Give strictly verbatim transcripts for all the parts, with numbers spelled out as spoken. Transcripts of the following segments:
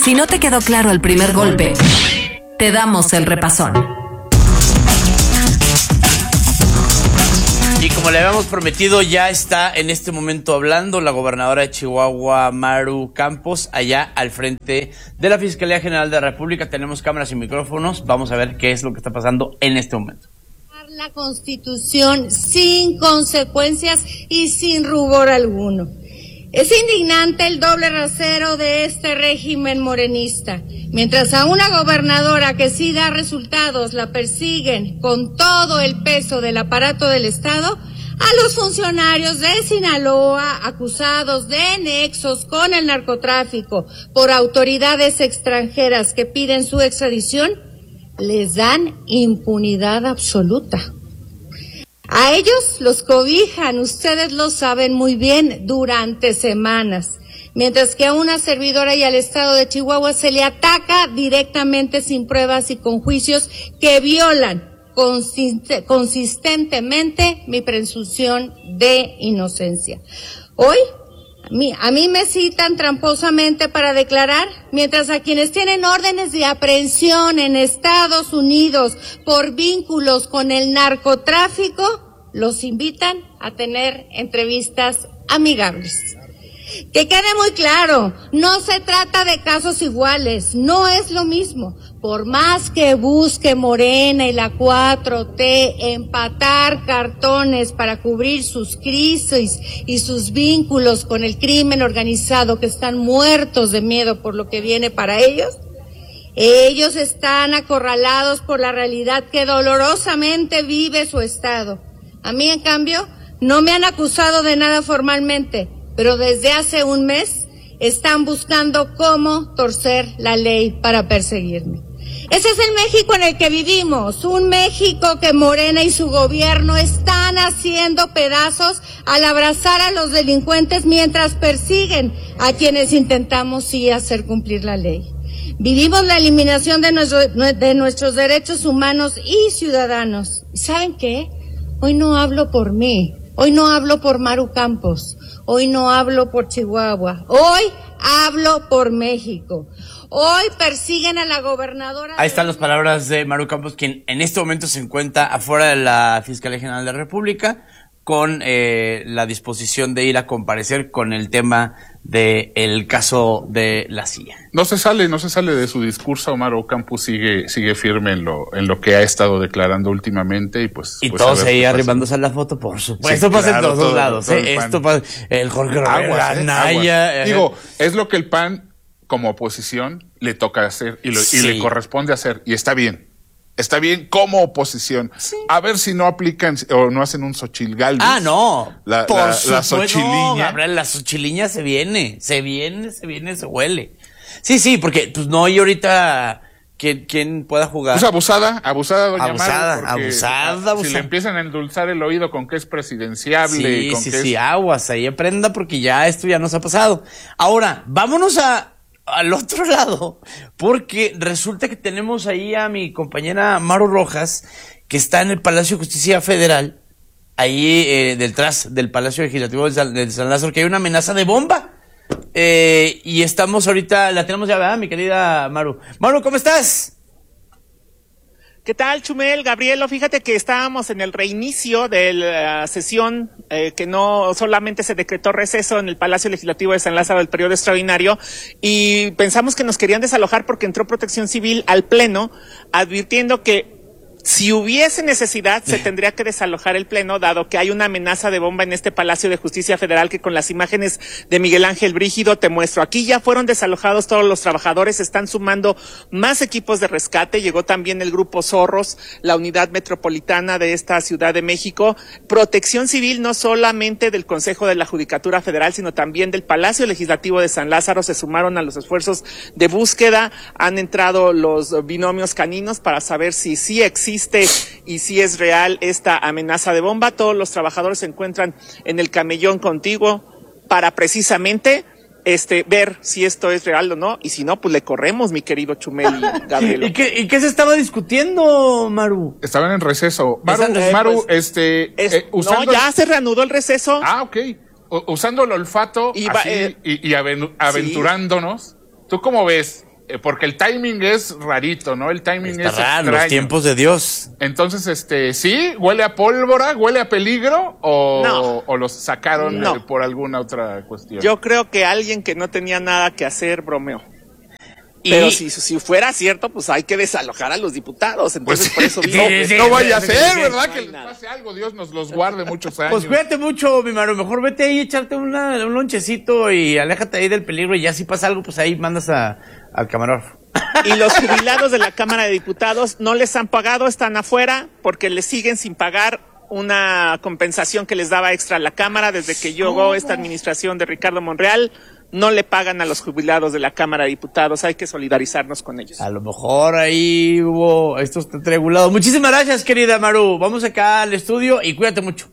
Si no te quedó claro el primer golpe, te damos el repasón. Y como le habíamos prometido, ya está en este momento hablando la gobernadora de Chihuahua, Maru Campos, allá al frente de la Fiscalía General de la República. Tenemos cámaras y micrófonos. Vamos a ver qué es lo que está pasando en este momento. La Constitución sin consecuencias y sin rubor alguno. Es indignante el doble rasero de este régimen morenista. Mientras a una gobernadora que sí da resultados la persiguen con todo el peso del aparato del Estado, a los funcionarios de Sinaloa acusados de nexos con el narcotráfico por autoridades extranjeras que piden su extradición, les dan impunidad absoluta. A ellos los cobijan, ustedes lo saben muy bien, durante semanas, mientras que a una servidora y al Estado de Chihuahua se le ataca directamente sin pruebas y con juicios que violan consist- consistentemente mi presunción de inocencia. Hoy, a mí, a mí me citan tramposamente para declarar, mientras a quienes tienen órdenes de aprehensión en Estados Unidos por vínculos con el narcotráfico, los invitan a tener entrevistas amigables. Que quede muy claro, no se trata de casos iguales, no es lo mismo. Por más que busque Morena y la cuatro T empatar cartones para cubrir sus crisis y sus vínculos con el crimen organizado, que están muertos de miedo por lo que viene para ellos, ellos están acorralados por la realidad que dolorosamente vive su Estado. A mí, en cambio, no me han acusado de nada formalmente, pero desde hace un mes están buscando cómo torcer la ley para perseguirme. Ese es el México en el que vivimos, un México que Morena y su gobierno están haciendo pedazos al abrazar a los delincuentes mientras persiguen a quienes intentamos sí hacer cumplir la ley. Vivimos la eliminación de, nuestro, de nuestros derechos humanos y ciudadanos. ¿Saben qué? Hoy no hablo por mí, hoy no hablo por Maru Campos, hoy no hablo por Chihuahua, hoy hablo por México. Hoy persiguen a la gobernadora. Ahí están las palabras de Maru Campos, quien en este momento se encuentra afuera de la Fiscalía General de la República con eh, la disposición de ir a comparecer con el tema del caso de la C I A. No se sale, no se sale de su discurso. Maru Campos sigue, sigue firme en lo, en lo que ha estado declarando últimamente y pues. Y pues todos ahí arrimándose a la foto, por supuesto. Sí, esto pasa claro, en todos todo, lados, todo ¿eh? Esto pasa, el Jorge Aguas, eh, Naya. Eh, Digo, es lo que el P A N como oposición le toca hacer y, lo, sí. y le corresponde hacer, y está bien. Está bien como oposición. Sí. A ver si no aplican o no hacen un Xochitl Gálvez. Ah, no. La, Por la, supuesto, la Xochiliña. No, Gabriel, la Xochiliña se viene, se viene, se viene, se huele. Sí, sí, porque pues no hay ahorita quien, quien pueda jugar. Pues abusada, abusada doña Abusada, Maru, abusada, abusada. Si le empiezan a endulzar el oído con que es presidenciable. Sí, con sí, que sí, es... aguas, ahí aprenda porque ya esto ya nos ha pasado. Ahora, vámonos a al otro lado, porque resulta que tenemos ahí a mi compañera Maru Rojas, que está en el Palacio de Justicia Federal, ahí eh, detrás del Palacio Legislativo de San, de San Lázaro, que hay una amenaza de bomba. Eh, y estamos ahorita, la tenemos ya, ¿verdad, mi querida Maru? Maru, ¿cómo estás? ¿Qué tal, Chumel, Gabrielo? Fíjate que estábamos en el reinicio de la sesión, eh, que no solamente se decretó receso en el Palacio Legislativo de San Lázaro del periodo extraordinario, y pensamos que nos querían desalojar porque entró Protección Civil al Pleno, advirtiendo que si hubiese necesidad, se tendría que desalojar el Pleno, dado que hay una amenaza de bomba en este Palacio de Justicia Federal que con las imágenes de Miguel Ángel Brígido te muestro. Aquí ya fueron desalojados todos los trabajadores, están sumando más equipos de rescate, llegó también el Grupo Zorros, la unidad metropolitana de esta Ciudad de México, Protección Civil no solamente del Consejo de la Judicatura Federal, sino también del Palacio Legislativo de San Lázaro, se sumaron a los esfuerzos de búsqueda, han entrado los binomios caninos para saber si sí existe existe y si es real esta amenaza de bomba. Todos los trabajadores se encuentran en el camellón contiguo para precisamente este ver si esto es real o no, y si no, pues le corremos, mi querido Chumel y Gabriel. ¿Y qué, ¿Y qué se estaba discutiendo, Maru? Estaban en receso. Maru, Esa, eh, Maru pues, este... Es, eh, usando no, ya se reanudó el receso. Ah, ok. U usando el olfato Iba, así, eh, y, y aventurándonos. Sí. ¿Tú cómo ves? eh, porque el timing es rarito, ¿no? El timing Está es raro, extraño. los tiempos de Dios. Entonces, este, ¿sí? ¿Huele a pólvora? ¿Huele a peligro? ¿O, No. o los sacaron No. eh, por alguna otra cuestión? Yo creo que alguien que no tenía nada que hacer bromeó. Y- Pero si, si fuera cierto, pues hay que desalojar a los diputados. Entonces, Pues por eso sí, digo, sí, sí. no vaya a sí, ser, sí, ¿verdad? no Que hay les nada. pase algo, Dios nos los guarde muchos años. Pues cuídate mucho, mi Maru. Mejor vete ahí, echarte una, un lonchecito y aléjate ahí del peligro. Y ya si pasa algo, pues ahí mandas a, al camarógrafo. Y los jubilados de la Cámara de Diputados no les han pagado, están afuera porque les siguen sin pagar una compensación que les daba extra a la Cámara desde que llegó esta administración de Ricardo Monreal. No le pagan a los jubilados de la Cámara de Diputados, hay que solidarizarnos con ellos. A lo mejor ahí hubo, esto está triangulado. Muchísimas gracias, querida Maru. Vamos acá al estudio y cuídate mucho.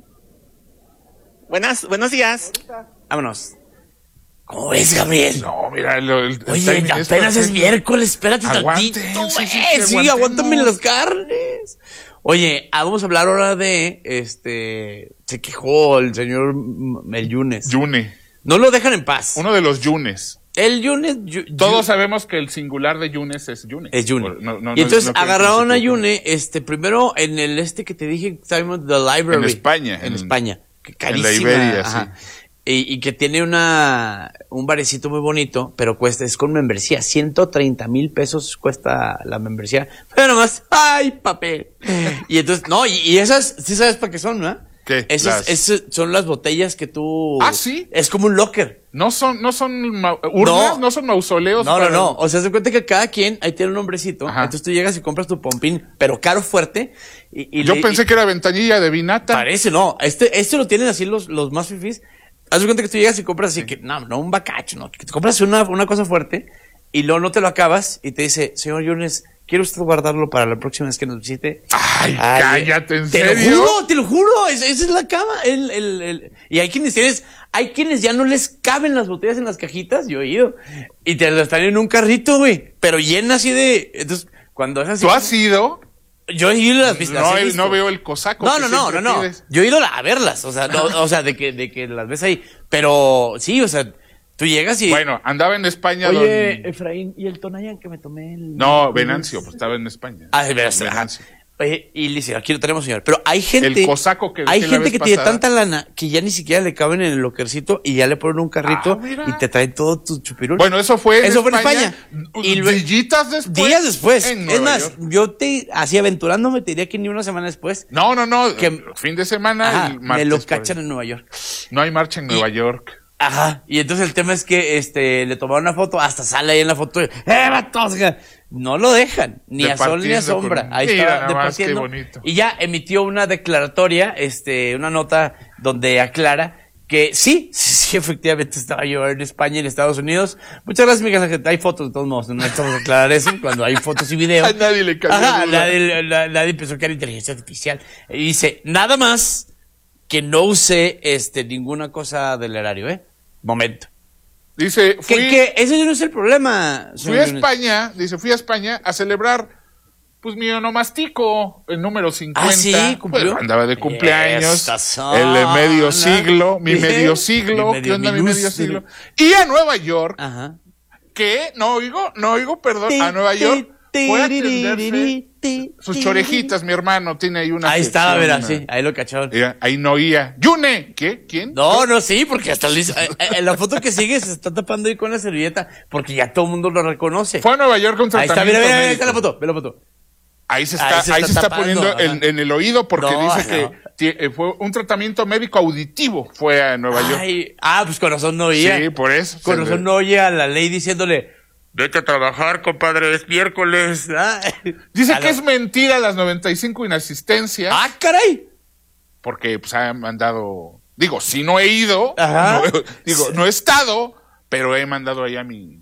Buenas, buenos días. Vámonos. ¿Cómo ves, Gabriel? No, mira, el, el- el Oye, timing apenas perfecto. es miércoles, espérate Aguanten, tantito, sí, sí, güey. sí, Sí, aguantemos. aguántame las carnes. Oye, ah, vamos a hablar ahora de, este, se quejó el señor mm, el Yunes. Yune. No lo dejan en paz. Uno de los Yunes. El Yunes, Yu- Todos Yu- sabemos que el singular de Yunes es Yune. es Yune. Por- no- no- y no- entonces no creo que agarraron se a equivoquen. Yune, este, primero en el este que te dije, sabemos, The Library. En España, En, en- España. Que en carísima. la Iberia, ajá. Y, y que tiene una, un barecito muy bonito, pero cuesta, es con membresía. ciento treinta mil pesos cuesta la membresía. Pero nomás, ¡ay, papel! Y entonces, no, y, y esas, sí sabes para qué son, ¿no? ¿Qué? Esas, Las- esas son las botellas que tú... Ah, ¿sí? Es como un locker. No son, no son ma- urnas, No. no, son mausoleos. No, no, para- no. O sea, se cuenta que cada quien ahí tiene un nombrecito. Ajá. Entonces tú llegas y compras tu pompín, pero caro fuerte. Y, y Yo le- pensé y- que era ventanilla de vinata. Parece, no. Este, este lo tienen así los, los más fifís. Haz de cuenta que tú llegas y compras así que, no, no un bacacho, no. Que te compras una, una cosa fuerte y luego no te lo acabas y te dice, señor Yunes, ¿quiere usted guardarlo para la próxima vez que nos visite? Ay, cállate, ¿en te serio? lo juro, te lo juro. es- Esa es la cama. El, el, el- Y hay quienes tienes, hay quienes ya no les caben las botellas en las cajitas, yo he ido. Y te las traen en un carrito, güey. Pero llena así de. Entonces, cuando es así. ¿Tú has ido? Yo he ido a las vistas. No, las he he- visto. no veo el cosaco. No, que no, no, no, siempre no. pides. Yo he ido a verlas, o sea, no, o sea, de que, de que las ves ahí. Pero sí, o sea, tú llegas y. Bueno, andaba en España. Oye, don- Efraín, ¿y el Tonayan que me tomé? El... No, Venancio, pues estaba en España. Ah, de veras, ajá. Venancio. Oye, y le dice, aquí lo tenemos, señor. Pero hay gente. El cosaco que Hay dije la gente vez que tiene pasada. tanta lana que ya ni siquiera le caben en el lockercito y ya le ponen un carrito Ah, mira. y te traen todo tu chupirul. Bueno, eso fue en Eso fue en España. España. Y luego- Dillitas después. Días después. en Es Nueva más, York. yo te, así aventurándome, te diría que ni una semana después. No, no, no. Que- fin de semana. Ajá, el me martes lo por cachan ahí. en Nueva York. No hay marcha en Nueva York. Ajá. Y entonces el tema es que este le tomaron una foto, hasta sale ahí en la foto. ¡Eh, vatos! No lo dejan, ni a sol ni a Departiendo sombra. con- Ahí Mira está nada más, qué departiendo. bonito. Y ya emitió una declaratoria, este, una nota donde aclara que sí, sí, sí, efectivamente estaba yo en España y en Estados Unidos. Muchas gracias, Miguel Ángel. Hay fotos de todos modos, no necesitamos aclarar eso cuando hay fotos y videos. A nadie le cambió Ajá, duda. nadie, la- nadie pensó que era inteligencia artificial. Y dice, nada más que no use este ninguna cosa del erario, ¿eh? Momento. Dice, fui, Que, que ese no es el problema. fui señor a Yunes. España, dice, fui a España a celebrar, pues, mi onomástico, el número cincuenta. Ah, sí, cumplió. Pues, andaba de cumpleaños. Estas son, El de medio ¿no? siglo, mi Bien. medio siglo. Mi medio ¿Qué onda mi medio minúsculo. siglo? Y a Nueva York, Ajá. que, no oigo, no oigo, perdón, a Nueva York, fue a atenderse sus chorejitas, mi hermano, tiene ahí una Ahí estaba, sección, verás, una- sí, ahí lo cacharon. Mira, ahí no oía. ¡Yune! ¿Qué? ¿Quién? No, no, sí, porque hasta le hizo- eh, eh, en la foto que sigue se está tapando ahí con la servilleta, porque ya todo el mundo lo reconoce. Fue a Nueva York con Ahí tratamiento está, mira, mira, mira, ahí médico. está la foto, ve la foto. Ahí se Ahí está, se ahí está se está tapando, poniendo en, ajá. en el oído porque No, dice no. que ti- eh, fue un tratamiento médico auditivo. Fue a Nueva York. Ay, ah, pues con razón no oía. Sí, por eso. Con Se razón le- no oía a la ley diciéndole, vete a trabajar, compadre, es miércoles. Ah, Dice a que la- es mentira las noventa y cinco inasistencias. Ah, caray. Porque pues han mandado. Digo, si no he ido. Ajá. no he- digo, no he estado, pero he mandado ahí a mi.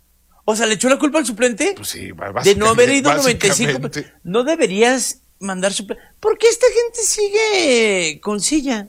O sea, ¿le echó la culpa al suplente? Pues sí, De no haber ido noventa y cinco. básicamente. No deberías mandar suplente. ¿Por qué esta gente sigue con silla?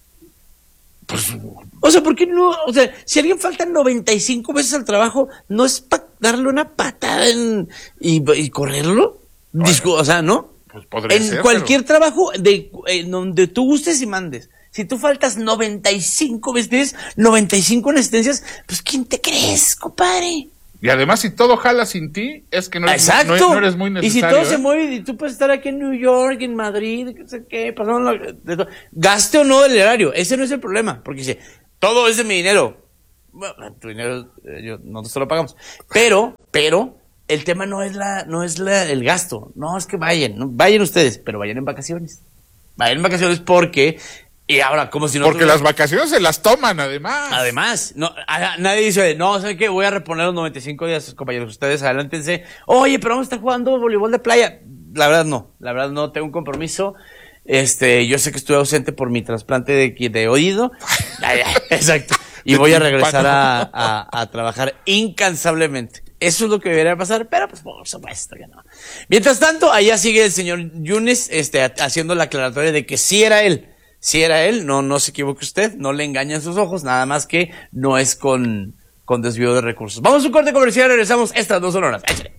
Pues, O sea, ¿por qué no? O sea, si alguien falta noventa y cinco veces al trabajo, ¿no es para darle una patada en, y, y correrlo? Discu- o sea, ¿no? pues podría En ser, cualquier trabajo de en donde tú gustes y mandes. Si tú faltas noventa y cinco veces, tienes noventa y cinco en asistencias, pues ¿quién te crees, compadre? Y además, si todo jala sin ti, es que no eres, Exacto. no, no eres muy necesario. Y si todo ¿eh? se mueve y tú puedes estar aquí en New York, en Madrid, qué sé qué, pasando la- de todo. Gaste o no el erario, ese no es el problema, porque si todo es de mi dinero, bueno, tu dinero, eh, yo, nosotros te lo pagamos. Pero, pero, el tema no es la, no es la, el gasto, no es que vayan, no, vayan ustedes, pero vayan en vacaciones. Vayan en vacaciones porque, y ahora, como si no. Porque las vacaciones se las toman, además. Además, no, a- nadie dice, no, ¿saben qué? Voy a reponer los noventa y cinco días, compañeros, ustedes adelántense. Oye, pero vamos a estar jugando voleibol de playa. La verdad no, la verdad no, tengo un compromiso. Este, yo sé que estuve ausente por mi trasplante de, de oído. Ay, ay, exacto. Y voy a regresar a, a, a trabajar incansablemente. Eso es lo que debería pasar, pero pues por supuesto que no. Mientras tanto, allá sigue el señor Yunes, este, haciendo la aclaratoria de que sí era él. Si era él, no, no se equivoque usted, no le engañan sus ojos, nada más que no es con, con desvío de recursos. Vamos a un corte comercial, regresamos estas dos horas. Échale.